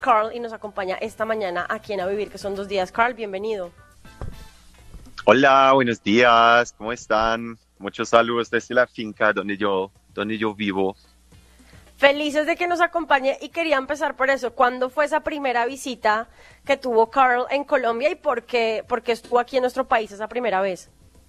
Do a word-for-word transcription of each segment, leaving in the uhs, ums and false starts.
Carl y nos acompaña esta mañana aquí en A Vivir, que son dos días. Carl, bienvenido. Hola, buenos días, ¿cómo están? Muchos saludos desde la finca donde yo, donde yo vivo. Felices de que nos acompañe y quería empezar por eso. ¿Cuándo fue esa primera visita que tuvo Carl en Colombia y por qué, por qué estuvo aquí en nuestro país esa primera vez?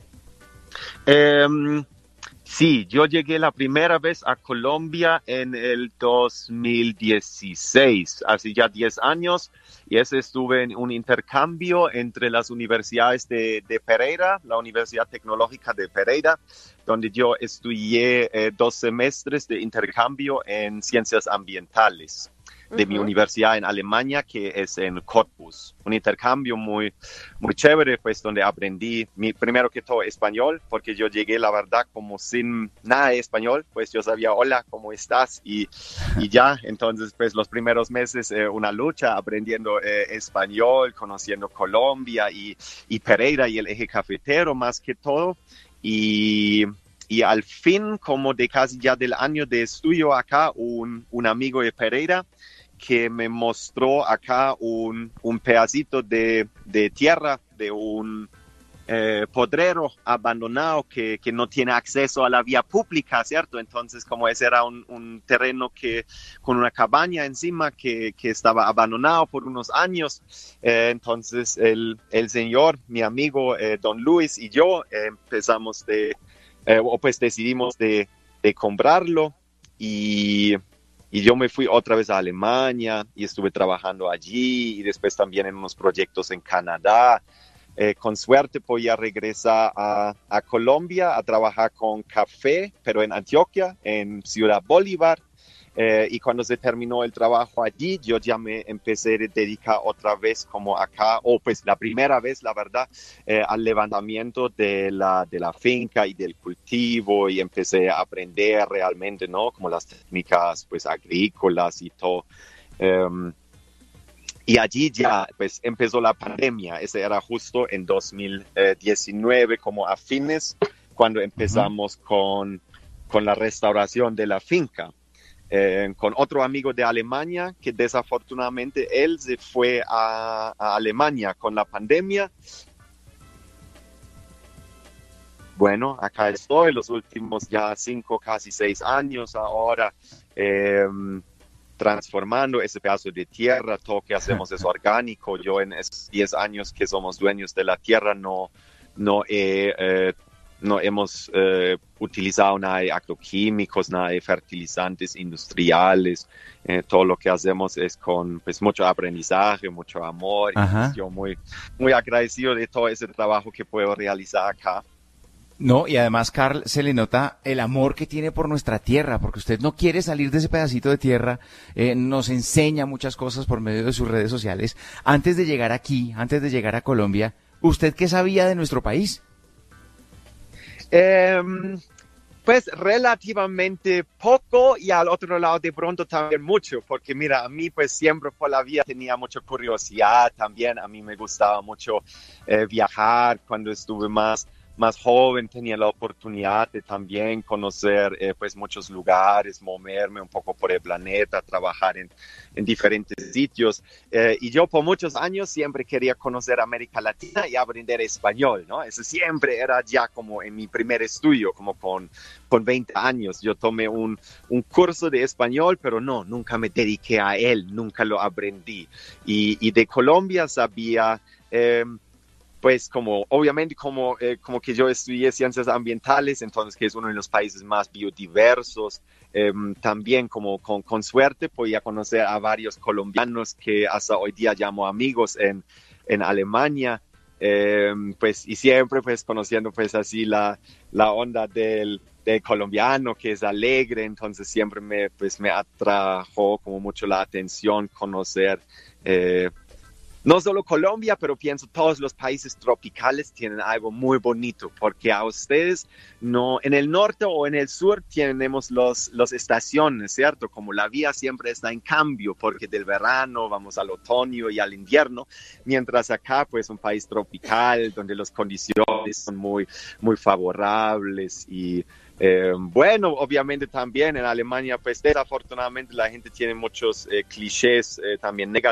Um, sí, yo llegué la primera vez a Colombia en el dos mil dieciséis, hace ya diez años, y ese estuve en un intercambio entre las universidades de, de Pereira, la Universidad Tecnológica de Pereira, donde yo estudié eh, dos semestres de intercambio en ciencias ambientales de uh-huh. mi universidad en Alemania, que es en Cottbus. Un intercambio muy, muy chévere, pues, donde aprendí, mi, primero que todo, español, porque yo llegué, la verdad, como sin nada de español, pues yo sabía, hola, ¿cómo estás? Y, y ya, entonces, pues, los primeros meses, eh, una lucha aprendiendo eh, español, conociendo Colombia y, y Pereira y el eje cafetero, más que todo. Y, y al fin, como de casi ya del año de estudio acá, un, un amigo de Pereira que me mostró acá un, un pedacito de, de tierra de un eh, podrero abandonado que, que no tiene acceso a la vía pública, ¿cierto? Entonces, como ese era un, un terreno que con una cabaña encima que, que estaba abandonado por unos años, eh, entonces el, el señor, mi amigo eh, Don Luis y yo eh, empezamos de, eh, o pues decidimos de, de comprarlo y... Y yo me fui otra vez a Alemania y estuve trabajando allí y después también en unos proyectos en Canadá. Eh, con suerte podía regresar a, a Colombia a trabajar con café, pero en Antioquia, en Ciudad Bolívar. Eh, y cuando se terminó el trabajo allí, yo ya me empecé a dedicar otra vez como acá, o pues la primera vez, la verdad, eh, al levantamiento de la, de la finca y del cultivo y empecé a aprender realmente, ¿no? Como las técnicas pues agrícolas y todo. Um, y allí ya pues empezó la pandemia, ese era justo en dos mil diecinueve, como a fines, cuando empezamos uh-huh. con, con la restauración de la finca. Eh, con otro amigo de Alemania que desafortunadamente él se fue a, a Alemania con la pandemia. Bueno, acá estoy los últimos ya cinco, casi seis años ahora, eh, transformando ese pedazo de tierra. Todo que hacemos es orgánico. Yo en esos diez años que somos dueños de la tierra no, no he... Eh, No hemos eh, utilizado nada de agroquímicos, nada de fertilizantes industriales. Eh, todo lo que hacemos es con pues, mucho aprendizaje, mucho amor. Y yo muy, muy agradecido de todo ese trabajo que puedo realizar acá. No, y además, Carl, se le nota el amor que tiene por nuestra tierra, porque usted no quiere salir de ese pedacito de tierra, eh, nos enseña muchas cosas por medio de sus redes sociales. Antes de llegar aquí, antes de llegar a Colombia, ¿usted qué sabía de nuestro país? Eh, pues relativamente poco y al otro lado de pronto también mucho, porque mira, a mí pues siempre por la vida tenía mucha curiosidad también, a mí me gustaba mucho eh, viajar cuando estuve más, más joven, tenía la oportunidad de también conocer eh, pues muchos lugares, moverme un poco por el planeta, trabajar en, en diferentes sitios eh, y yo por muchos años siempre quería conocer América Latina y aprender español, ¿no? Eso siempre era ya como en mi primer estudio, como con, con veinte años. Yo tomé un, un curso de español, pero no, nunca me dediqué a él, nunca lo aprendí. Y, y de Colombia sabía... Eh, pues como obviamente como, eh, como que yo estudié ciencias ambientales, entonces que es uno de los países más biodiversos, eh, también como con, con suerte podía conocer a varios colombianos que hasta hoy día llamo amigos en, en Alemania, eh, pues y siempre pues conociendo pues así la, la onda del, del colombiano que es alegre, entonces siempre me, pues, me atrajo como mucho la atención conocer eh, no solo Colombia, pero pienso todos los países tropicales tienen algo muy bonito, porque a ustedes no, en el norte o en el sur tenemos los, los estaciones, ¿cierto? Como la vida siempre está en cambio, porque del verano vamos al otoño y al invierno, mientras acá, pues, un país tropical, donde las condiciones son muy, muy favorables y Eh, bueno, obviamente también en Alemania, pues desafortunadamente la gente tiene muchos eh, clichés eh, también negativos